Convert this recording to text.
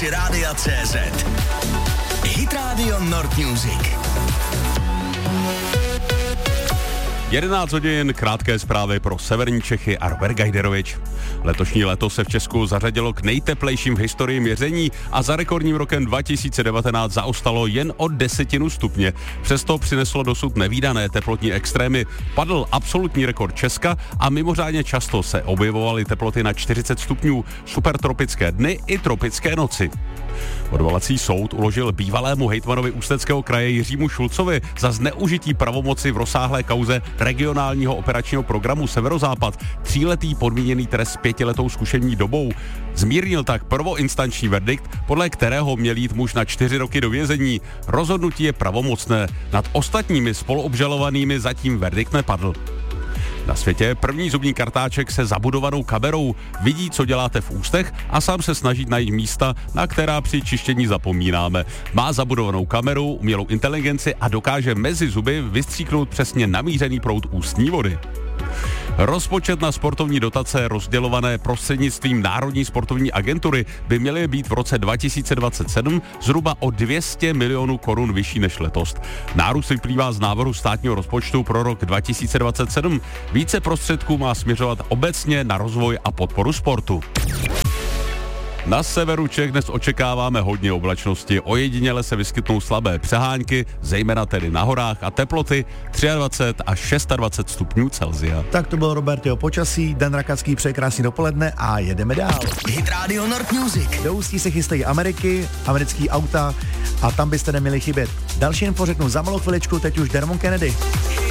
rámci Rádia CZ. Hit Radio Nord Music. 11 hodin, krátké zprávy pro severní Čechy a Robert Gajderovič. Letošní léto se v Česku zařadilo k nejteplejším v historii měření a za rekordním rokem 2019 zaostalo jen o 10 stupně. Přesto přineslo dosud nevídané teplotní extrémy. Padl absolutní rekord Česka a mimořádně často se objevovaly teploty na 40 stupňů, supertropické dny i tropické noci. Odvolací soud uložil bývalému hejtmanovi Ústeckého kraje Jiřímu Šulcovi za zneužití pravomoci v rozsáhlé kauze regionálního operačního programu Severozápad 3letý podmíněný trest s 5letou zkušební dobou. Zmírnil tak prvoinstanční verdikt, podle kterého měl jít muž na 4 roky do vězení. Rozhodnutí je pravomocné. Nad ostatními spoluobžalovanými zatím verdikt nepadl. Na světě první zubní kartáček se zabudovanou kamerou vidí, co děláte v ústech a sám se snaží najít místa, na která při čištění zapomínáme. Má zabudovanou kameru, umělou inteligenci a dokáže mezi zuby vystříknout přesně namířený proud ústní vody. Rozpočet na sportovní dotace rozdělované prostřednictvím Národní sportovní agentury by měly být v roce 2027 zhruba o 200 milionů korun vyšší než letos. Nárůst vyplývá z návrhu státního rozpočtu pro rok 2027. Více prostředků má směřovat obecně na rozvoj a podporu sportu. Na severu Čech dnes očekáváme hodně oblačnosti, ojediněle se vyskytnou slabé přehánky, zejména tedy na horách a teploty 23 až 26 stupňů Celsia. Tak to byl Robert, jeho počasí, Dan Rakacký, přeje krásný dopoledne a jedeme dál. Hit Radio Nord Music. Do Ústí se chystají americký auta a tam byste neměli chybět. Další info řeknu za malou chviličku, teď už Dermot Kennedy.